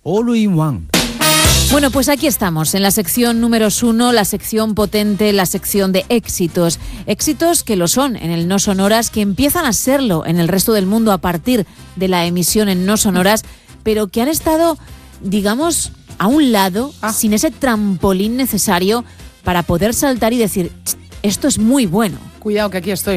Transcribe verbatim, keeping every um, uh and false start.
All in One. Bueno, pues aquí estamos, en la sección número uno, la sección potente, la sección de éxitos. Éxitos que lo son en el No Sonoras, que empiezan a serlo en el resto del mundo a partir de la emisión en No Sonoras, pero que han estado, digamos, a un lado, ah. sin ese trampolín necesario para poder saltar y decir, esto es muy bueno. Cuidado que aquí estoy.